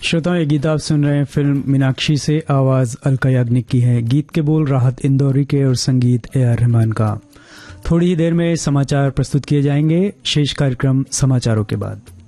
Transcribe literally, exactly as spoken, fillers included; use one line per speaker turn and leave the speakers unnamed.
श्रोताओं, ये गीत आप सुन रहे हैं फिल्म मीनाक्षी से। आवाज अलका याग्निक की है। गीत के बोल राहत इंदौरी के और संगीत ए आर रहमान का। थोड़ी ही देर में समाचार प्रस्तुत किए जाएंगे, शेष कार्यक्रम समाचारों के बाद।